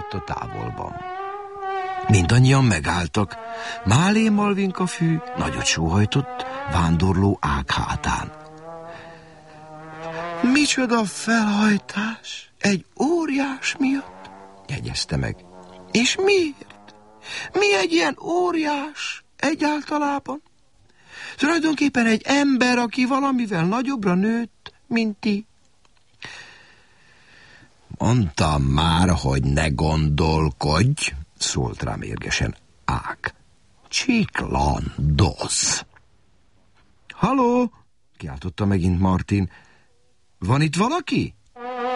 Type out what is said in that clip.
ott a távolban. Mindannyian megálltak. Málé Malvinka fű nagyot sóhajtott vándorló ág hátán. Micsoda felhajtás egy óriás miatt, jegyezte meg. És miért? Mi egy ilyen óriás egyáltalában? Tulajdonképpen egy ember, aki valamivel nagyobbra nőtt, mint ti. Mondtam már, hogy ne gondolkodj, szólt rám érgesen Ág. Csiklandoz. Halló, kiáltotta megint Martin. Van itt valaki?